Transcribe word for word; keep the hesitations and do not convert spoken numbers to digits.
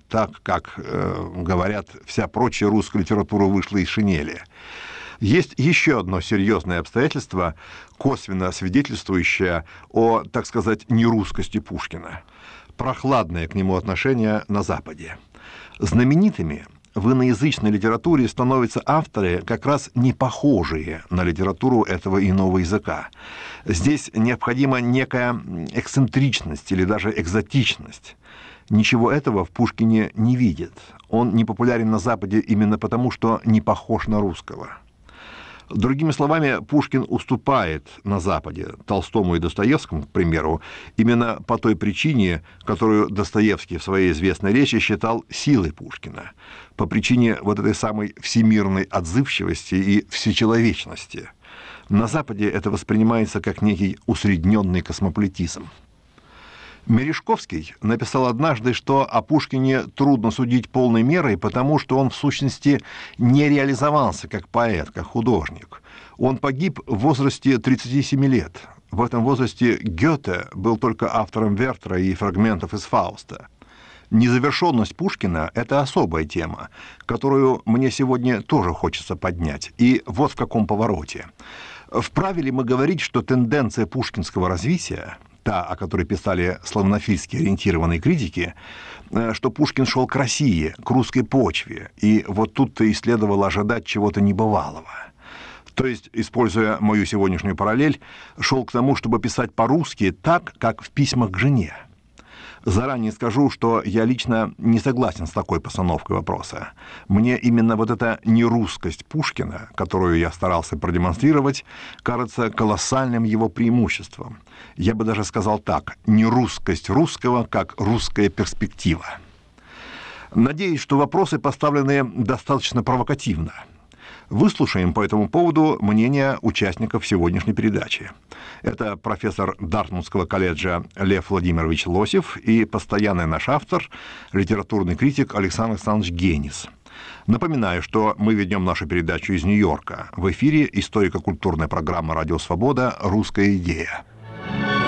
так, как э, говорят, вся прочая русская литература вышла из шинели. Есть еще одно серьезное обстоятельство, косвенно свидетельствующее о, так сказать, нерусскости Пушкина. Прохладное к нему отношение на Западе. Знаменитыми в иноязычной литературе становятся авторы, как раз не похожие на литературу этого иного языка. Здесь необходима некая эксцентричность или даже экзотичность. Ничего этого в Пушкине не видит. Он не популярен на Западе именно потому, что не похож на русского. Другими словами, Пушкин уступает на Западе Толстому и Достоевскому, к примеру, именно по той причине, которую Достоевский в своей известной речи считал силой Пушкина, по причине вот этой самой всемирной отзывчивости и всечеловечности. На Западе это воспринимается как некий усредненный космополитизм. Мережковский написал однажды, что о Пушкине трудно судить полной мерой, потому что он, в сущности, не реализовался как поэт, как художник. Он погиб в возрасте тридцати семи лет. В этом возрасте Гёте был только автором Вертера и фрагментов из Фауста. Незавершенность Пушкина – это особая тема, которую мне сегодня тоже хочется поднять. И вот в каком повороте. Вправе ли мы говорить, что тенденция пушкинского развития, та, о которой писали славянофильски ориентированные критики, что Пушкин шел к России, к русской почве, и вот тут-то и следовало ожидать чего-то небывалого. То есть, используя мою сегодняшнюю параллель, шел к тому, чтобы писать по-русски так, как в письмах к жене. Заранее скажу, что я лично не согласен с такой постановкой вопроса. Мне именно вот эта нерусскость Пушкина, которую я старался продемонстрировать, кажется колоссальным его преимуществом. Я бы даже сказал так: нерусскость русского как русская перспектива. Надеюсь, что вопросы поставлены достаточно провокативно. Выслушаем по этому поводу мнение участников сегодняшней передачи. Это профессор Дартмутского колледжа Лев Владимирович Лосев и постоянный наш автор, литературный критик Александр Александрович Генис. Напоминаю, что мы ведем нашу передачу из Нью-Йорка. В эфире историко-культурная программа «Радио Свобода. Русская идея».